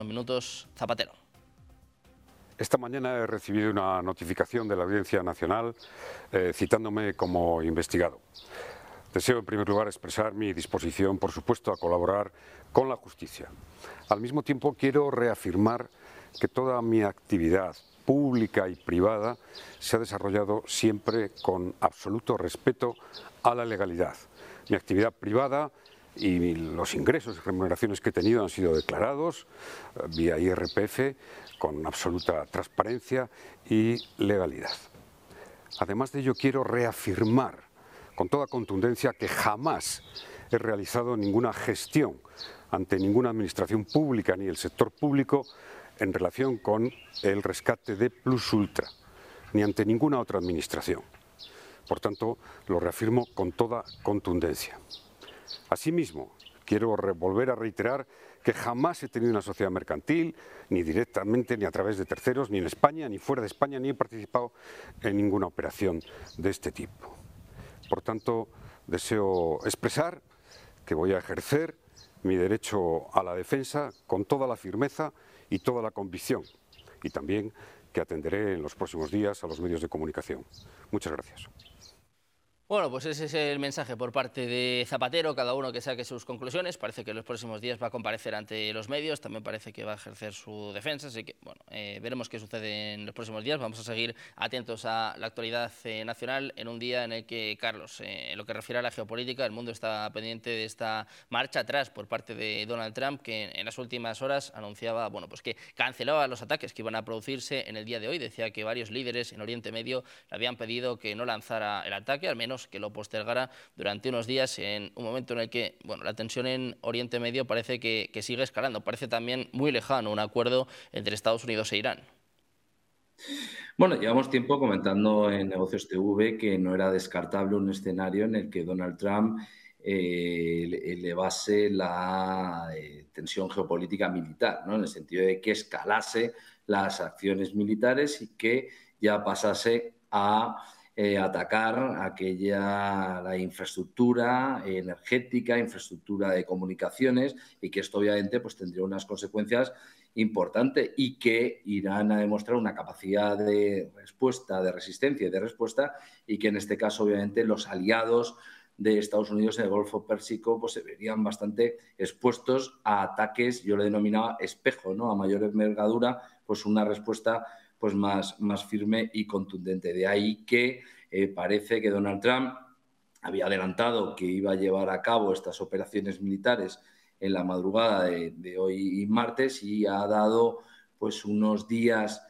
Minutos, Zapatero. Esta mañana he recibido una notificación de la Audiencia Nacional citándome como investigado. Deseo en primer lugar expresar mi disposición, por supuesto, a colaborar con la justicia. Al mismo tiempo quiero reafirmar que toda mi actividad pública y privada se ha desarrollado siempre con absoluto respeto a la legalidad. Mi actividad privada y los ingresos y remuneraciones que he tenido han sido declarados vía IRPF con absoluta transparencia y legalidad. Además de ello, quiero reafirmar con toda contundencia que jamás he realizado ninguna gestión ante ninguna administración pública ni el sector público en relación con el rescate de Plus Ultra, ni ante ninguna otra administración. Por tanto, lo reafirmo con toda contundencia. Asimismo, quiero volver a reiterar que jamás he tenido una sociedad mercantil, ni directamente ni a través de terceros, ni en España, ni fuera de España, ni he participado en ninguna operación de este tipo. Por tanto, deseo expresar que voy a ejercer mi derecho a la defensa con toda la firmeza y toda la convicción, y también que atenderé en los próximos días a los medios de comunicación. Muchas gracias. Bueno, pues ese es el mensaje por parte de Zapatero, cada uno que saque sus conclusiones. Parece que en los próximos días va a comparecer ante los medios, también parece que va a ejercer su defensa, así que bueno, veremos qué sucede en los próximos días. Vamos a seguir atentos a la actualidad nacional en un día en el que, Carlos, en lo que refiere a la geopolítica, el mundo está pendiente de esta marcha atrás por parte de Donald Trump, que en las últimas horas anunciaba pues que cancelaba los ataques que iban a producirse en el día de hoy. Decía que varios líderes en Oriente Medio le habían pedido que no lanzara el ataque, al menos que lo postergara durante unos días, en un momento en el que la tensión en Oriente Medio parece que sigue escalando. Parece también muy lejano un acuerdo entre Estados Unidos e Irán. Bueno, llevamos tiempo comentando en Negocios TV que no era descartable un escenario en el que Donald Trump elevase la tensión geopolítica militar, ¿no? En el sentido de que escalase las acciones militares y que ya pasase a atacar la infraestructura energética, infraestructura de comunicaciones, y que esto obviamente pues tendría unas consecuencias importantes, y que Irán ha demostrado una capacidad de respuesta, de resistencia y de respuesta, y que en este caso obviamente los aliados de Estados Unidos en el Golfo Pérsico pues se verían bastante expuestos a ataques, yo le denominaba espejo, ¿no? A mayor envergadura, pues una respuesta pues más firme y contundente. De ahí que parece que Donald Trump había adelantado que iba a llevar a cabo estas operaciones militares en la madrugada de hoy martes, y ha dado pues unos días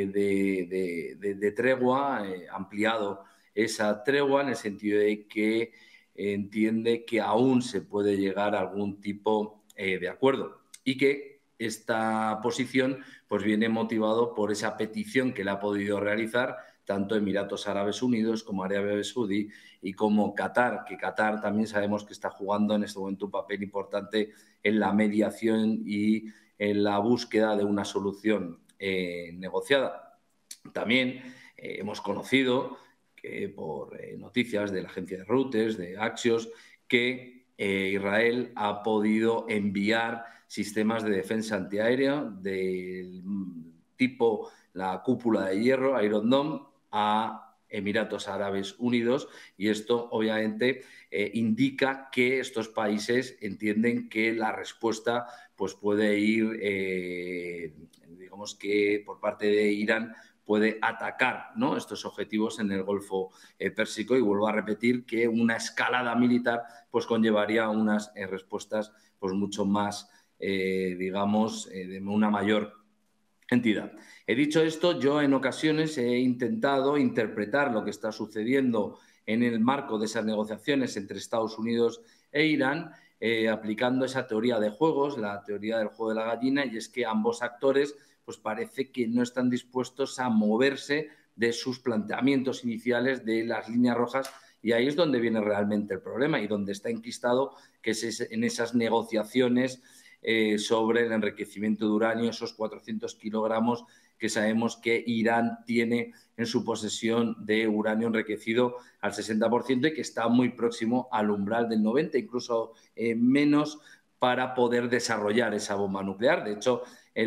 de tregua, ampliado esa tregua en el sentido de que entiende que aún se puede llegar a algún tipo de acuerdo, y que esta posición pues viene motivado por esa petición que le ha podido realizar tanto Emiratos Árabes Unidos como Arabia Saudí y como Qatar, que Qatar también sabemos que está jugando en este momento un papel importante en la mediación y en la búsqueda de una solución negociada. También hemos conocido que por noticias de la agencia de Reuters, de Axios, que Israel ha podido enviar sistemas de defensa antiaérea del tipo la cúpula de hierro, Iron Dome, a Emiratos Árabes Unidos, y esto obviamente indica que estos países entienden que la respuesta pues puede ir, digamos que por parte de Irán puede atacar, ¿no?, estos objetivos en el Golfo Pérsico, y vuelvo a repetir que una escalada militar pues conllevaría unas respuestas pues mucho más, digamos, de una mayor entidad. He dicho esto, yo en ocasiones he intentado interpretar lo que está sucediendo en el marco de esas negociaciones entre Estados Unidos e Irán, aplicando esa teoría de juegos, la teoría del juego de la gallina, y es que ambos actores pues parece que no están dispuestos a moverse de sus planteamientos iniciales, de las líneas rojas, y ahí es donde viene realmente el problema y donde está enquistado, que es en esas negociaciones sobre el enriquecimiento de uranio, esos 400 kilogramos que sabemos que Irán tiene en su posesión de uranio enriquecido al 60% y que está muy próximo al umbral del 90%, incluso menos, para poder desarrollar esa bomba nuclear. De hecho,